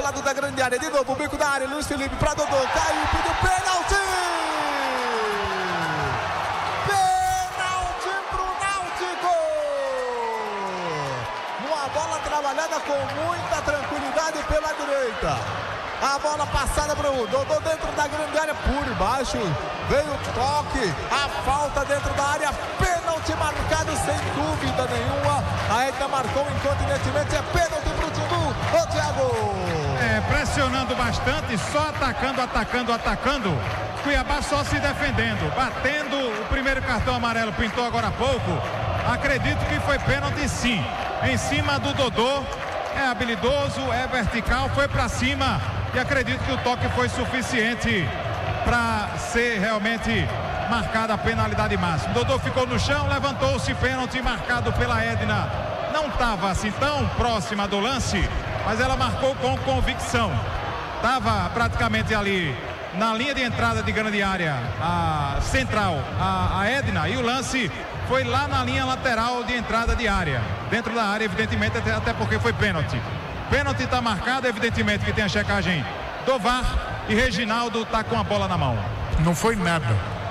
lado da grande área, de novo, o bico da área, Luiz Felipe pra Dodô, caiu, pediu pênalti! Pênalti pro Náutico! Uma bola trabalhada com muita tranquilidade pela direita. A bola passada para o Dodô dentro da grande área, por baixo, veio o toque, a falta dentro da área, pênalti marcado sem dúvida nenhuma. A Edna marcou incontinentemente, é pênalti para o Timbu. Ô Thiago! Pressionando bastante, só atacando. Cuiabá só se defendendo, batendo. O primeiro cartão amarelo pintou agora há pouco. Acredito que foi pênalti sim, em cima do Dodô. É habilidoso, é vertical, foi para cima e acredito que o toque foi suficiente para ser realmente marcada a penalidade máxima. Dodô ficou no chão, levantou-se, pênalti marcado pela Edna. Não estava assim tão próxima do lance, mas ela marcou com convicção. Estava praticamente ali na linha de entrada de grande área, a central, a Edna, e o lance foi lá na linha lateral de entrada de área, dentro da área, evidentemente, até porque foi pênalti. Pênalti está marcado, evidentemente que tem a checagem do VAR e Reginaldo está com a bola na mão. Não foi nada.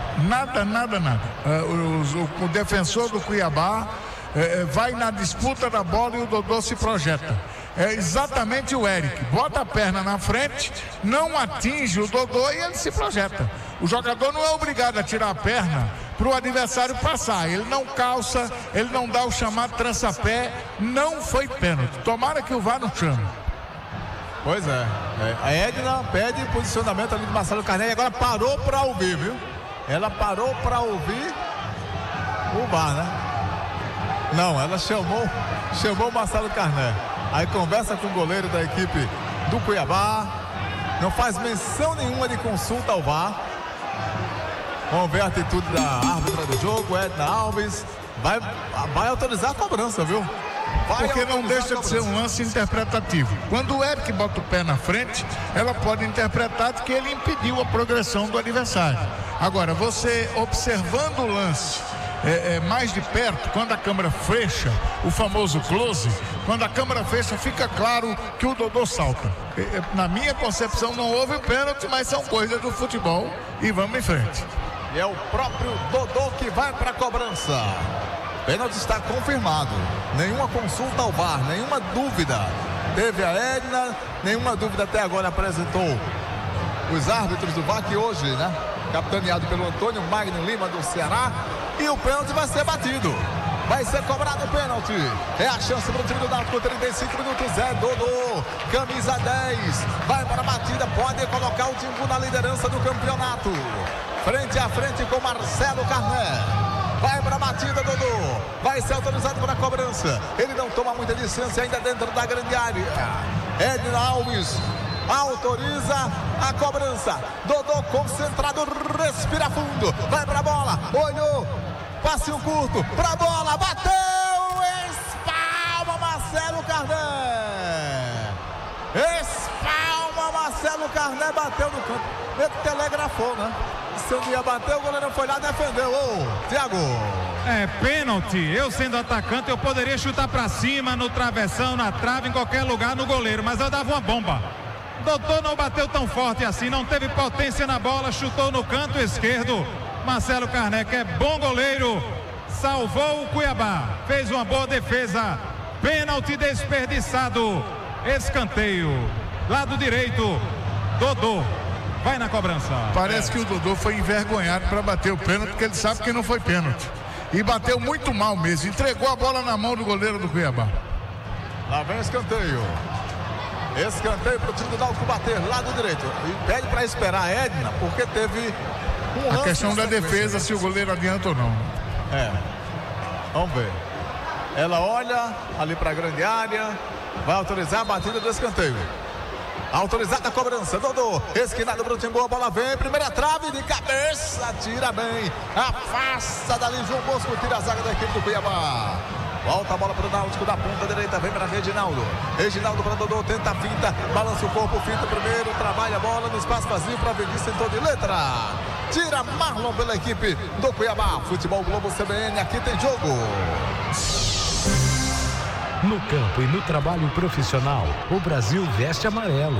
O defensor do Cuiabá vai na disputa da bola e o Dodô se projeta. É exatamente o Eric, bota a perna na frente, não atinge o Dodô e ele se projeta. O jogador não é obrigado a tirar a perna para o adversário passar, ele não calça, ele não dá o chamado trança-pé, não foi pênalti. Tomara que o VAR não chame. Pois é, a Edna pede posicionamento ali do Marcelo Carné e agora parou para ouvir, viu? Ela parou para ouvir o VAR, né? Não, ela chamou o Marcelo Carné. Aí conversa com o goleiro da equipe do Cuiabá. Não faz menção nenhuma de consulta ao VAR. Vamos ver a atitude da árbitra do jogo, Edna Alves. Vai autorizar a cobrança, viu? Porque não deixa de ser um lance interpretativo. Quando o Eric bota o pé na frente, ela pode interpretar que ele impediu a progressão do adversário. Agora, você observando o lance mais de perto, quando a câmera fecha, o famoso close, quando a câmera fecha, fica claro que o Dodô salta. Na minha concepção não houve pênalti, mas são coisas do futebol e vamos em frente. E é o próprio Dodô que vai para a cobrança. Pênalti está confirmado. Nenhuma consulta ao VAR, nenhuma dúvida. Teve a Edna, nenhuma dúvida até agora apresentou os árbitros do VAR, que hoje, né, capitaneado pelo Antônio Magno Lima do Ceará. E o pênalti vai ser batido. Vai ser cobrado o pênalti. É a chance para o time do Náutico. 35 minutos. É Dodô, camisa 10. Vai para a batida. Pode colocar o Timbu na liderança do campeonato. Frente a frente com Marcelo Carné. Vai para a batida, Dodô. Vai ser autorizado para a cobrança. Ele não toma muita distância ainda dentro da grande área. Edna Alves autoriza a cobrança. Dodô concentrado, respira fundo. Vai para a bola. Olhou. Passinho curto para a bola. Bateu. Espalma Marcelo Carné. Espalma Marcelo Carné. Bateu no canto. Ele telegrafou, né? Se um dia bateu, o goleiro foi lá e defendeu. Ô, Thiago. É pênalti. Eu sendo atacante, eu poderia chutar pra cima, no travessão, na trave, em qualquer lugar, no goleiro, mas eu dava uma bomba. Dodô não bateu tão forte assim, não teve potência na bola, chutou no canto esquerdo. Marcelo Carné, que é bom goleiro, salvou o Cuiabá, fez uma boa defesa. Pênalti desperdiçado. Escanteio. Lado direito, Dodô. Vai na cobrança. Parece que o Dodô foi envergonhado para bater o pênalti, porque ele sabe que não foi pênalti. E bateu muito mal mesmo. Entregou a bola na mão do goleiro do Cuiabá. Lá vem o escanteio. Escanteio para o time do Náutico bater, lado direito. E pede para esperar a Edna, porque teve um lance. A questão da defesa, se o goleiro adianta ou não. Vamos ver. Ela olha ali para a grande área. Vai autorizar a batida do escanteio. Autorizada a cobrança, Dodô, esquinado para o Timbu, a bola vem, primeira trave de cabeça, tira bem, afasta dali João Bosco, tira a zaga da equipe do Cuiabá. Volta a bola para o Náutico da ponta direita, vem para Reginaldo. Reginaldo para Dodô, tenta a finta, balança o corpo, finta primeiro, trabalha a bola no espaço vazio para Vinícius, sentou de letra. Tira Marlon pela equipe do Cuiabá. Futebol Globo CBN, aqui tem jogo. No campo e no trabalho profissional, o Brasil veste amarelo.